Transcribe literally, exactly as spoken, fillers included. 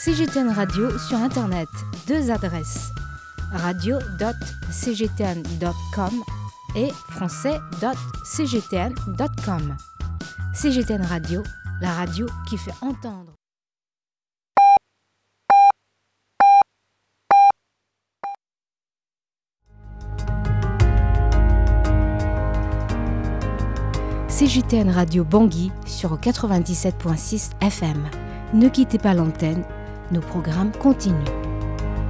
C G T N Radio sur Internet. Deux adresses. radio point c g t n point com et français point c g t n point com. C G T N Radio, la radio qui fait entendre. C G T N Radio Bangui sur quatre-vingt-dix-sept virgule six F M. Ne quittez pas l'antenne, nos programmes continuent.